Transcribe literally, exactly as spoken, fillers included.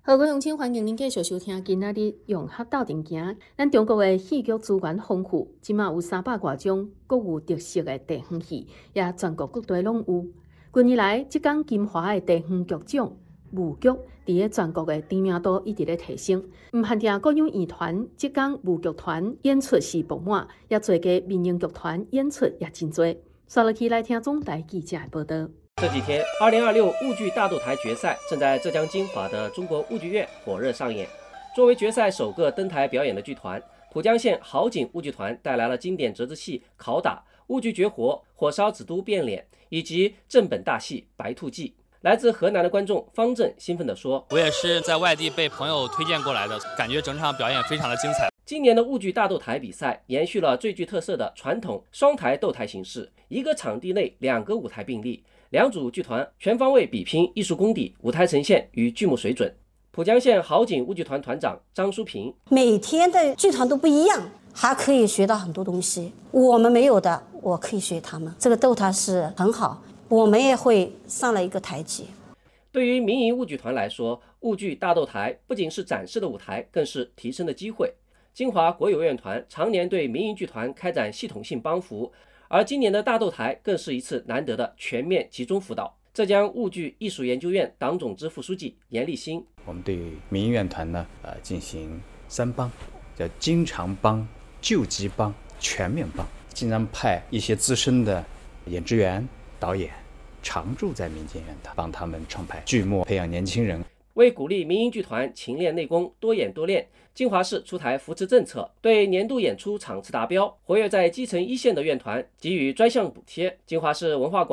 好，我用请欢迎您继续收听今仔日融合斗阵行。咱中国的戏剧资源丰富，即马有三百多种各有特色的地方戏，也全国各地拢有。近年来，即间金华的地方剧种舞剧，伫咧全国的知名度一直咧提升。唔限定各样艺团，即间舞剧团演出是爆满，也做个民营剧团演出也真多。刷落去来听总台记者的报道。 这几天，二零二六舞剧大斗台决赛正在浙江金华的中国舞剧院火热上演。作为决赛首个登台表演的剧团，浦江县好景舞剧团带来了经典折子戏《拷打》、舞剧绝活《火烧紫都变脸》以及正本大戏《白兔记》。来自河南的观众方正兴奋地说：“ 我也是在外地被朋友推荐过来的，感觉整场表演非常的精彩。” 今年的舞剧大斗台比赛延续了最具特色的传统双台斗台形式，一个场地内两个舞台并立，两组剧团全方位比拼艺术功底、舞台呈现与剧目水准。浦江县好景舞剧团团长张淑平： 每天的剧团都不一样，还可以学到很多东西，我们没有的，我可以学他们。这个斗台是很好，我们也会上了一个台阶。 对于民营舞剧团来说，舞剧大斗台不仅是展示的舞台，更是提升的机会。金华国有院团常年对民营剧团开展系统性帮扶，而今年的大斗台更是一次难得的全面集中辅导。浙江舞剧艺术研究院党总支副书记严立新： 我们对民营院团呢，呃，进行三帮，叫经常帮、救急帮、全面帮，经常派一些资深的演职员、导演常驻在民间院团，帮他们创排剧目，培养年轻人。 为鼓励民营剧团勤练内功、多演多练，金华市出台扶持政策，对年度演出场次达标、活跃在基层一线的院团给予专项补贴。金华市文化广